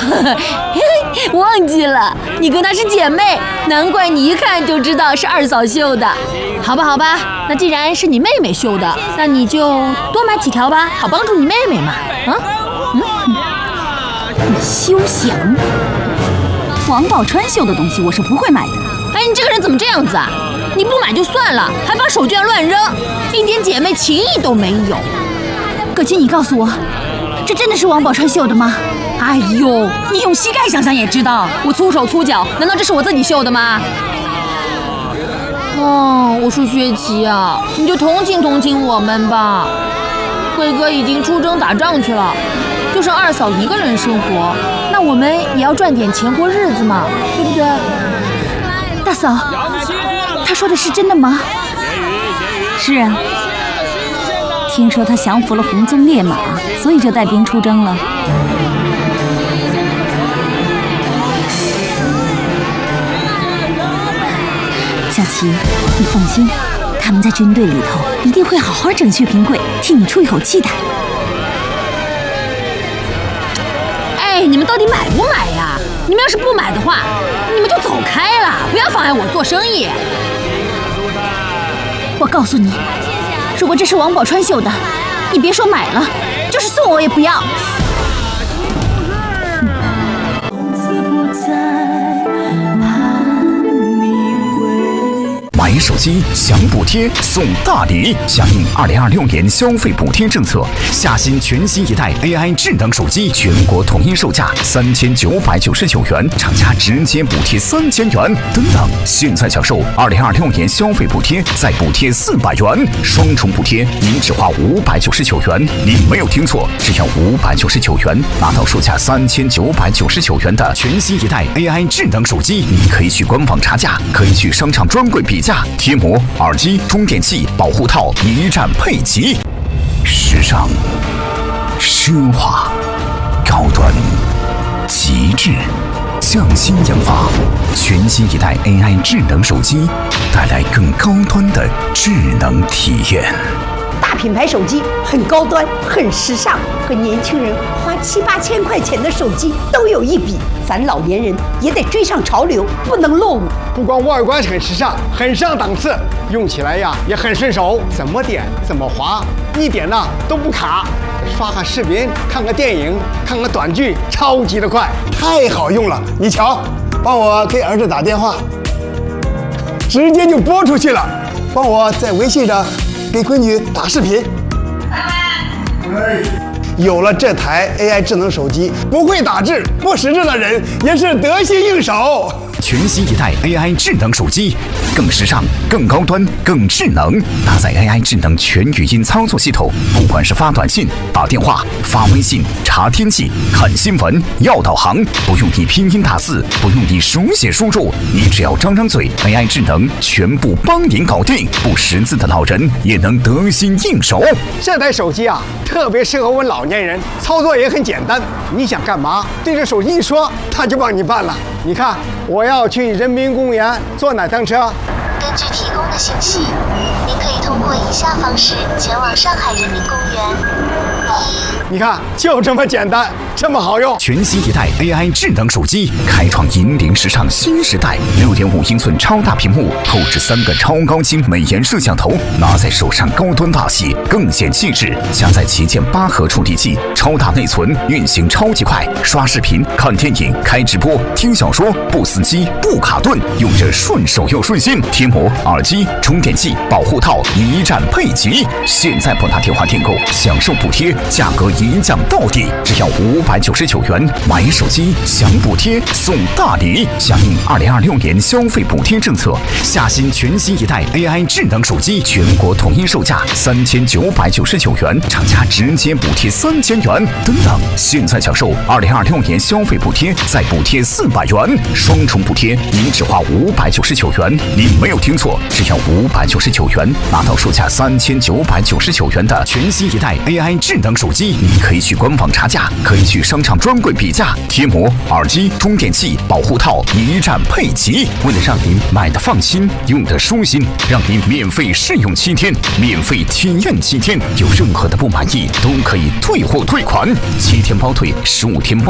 忘记了，你跟她是姐妹，难怪你一看就知道是二嫂绣的。好吧，好吧，那既然是你妹妹绣的，那你就多买几条吧，好帮助你妹妹嘛。 休想！王宝钏绣的东西我是不会买的。 哎，你这个人怎么这样子啊？你不买就算了，还把手绢乱扔，一点姐妹情谊都没有。 葛青，你告诉我，这真的是王宝钏绣的吗？ 哎呦，你用膝盖想想也知道，我粗手粗脚，难道这是我自己绣的吗？哦，我说薛琪啊，你就同情同情我们吧。贵哥已经出征打仗去了，就剩二嫂一个人生活，那我们也要赚点钱过日子嘛，对不对？ 大嫂，他说的是真的吗？是啊，听说他降服了红鬃烈马，所以就带兵出征了。小琪，你放心，他们在军队里头一定会好好整薛平贵，替你出一口气的。 哎，你们到底买不买呀？你们要是不买的话，你们就走开了，不要妨碍我做生意。 我告诉你，如果这是王宝钏绣的，你别说买了，就是送我也不要。 买手机享补贴送大礼，响应2026年消费补贴政策，夏新全新一代 AI 智能手机全国统一售价3999元，厂家直接补贴3000元。等等，现在享受2026年消费补贴，再补贴400元，双重补贴，您只花599元。您没有听错，只要599元，拿到售价3999元的全新一代 AI 智能手机。你可以去官网查价，可以去商场专柜比价。贴膜、耳机、充电器、保护套一站配齐，时尚、奢华、高端、极致，匠心研发，全新一代 AI 智能手机，带来更高端的智能体验。 大品牌手机很高端，很时尚，和年轻人花7、8千块钱的手机都有一比。咱老年人也得追上潮流，不能落伍。 不光外观很时尚，很上档次，用起来呀也很顺手，怎么点怎么滑，一点呢都不卡。刷个视频，看个电影，看个短剧，超级的快，太好用了。你瞧，帮我给儿子打电话，直接就拨出去了。帮我在微信上给闺女打视频。有了这台 AI 智能手机，不会打字、不识字的人也是得心应手。 全新一代 AI 智能手机，更时尚、更高端、更智能，搭载 AI 智能全语音操作系统，不管是发短信、打电话、发微信、查天气、看新闻、要导航，不用你拼音打字，不用你手写输入，你只要张张嘴 ，AI 智能全部帮您搞定，不识字的老人也能得心应手。 这台手机啊，特别适合我们老年人，操作也很简单。你想干嘛，对着手机一说，它就帮你办了。你看，我要去人民公园坐哪趟车？ 根据提供的信息，您可以通过以下方式前往上海人民公园。 你看，就这么简单，这么好用。 全新一代 AI 智能手机，开创引领时尚新时代。6.5英寸超大屏幕，后置3个超高清美颜摄像头，拿在手上高端大气，更显气质。加载旗舰8核处理器，超大内存，运行超级快，刷视频、看电影、开直播、听小说，不死机、不卡顿，用着顺手又顺心。贴膜、耳机、充电器、保护套一站配齐。现在拨打电话订购，享受补贴，价格一降到底，只要599元。买手机享补贴送大礼，响应2026年消费补贴政策，夏新全新一代 AI 智能手机全国统一售价3999元，厂家直接补贴3000元。等等，现在享受2026年消费补贴，再补贴400元，双重补贴，您只花599元。您没有听错，只要599元，拿到售价3999元的全新一代 AI 智能手机。你可以去官网查价，可以去商场专柜比价，贴膜、耳机、充电器、保护套一站配齐。为了让您买的放心，用的舒心，让您免费试用7天，免费体验7天，有任何的不满意都可以退货退款，7天包退，15天包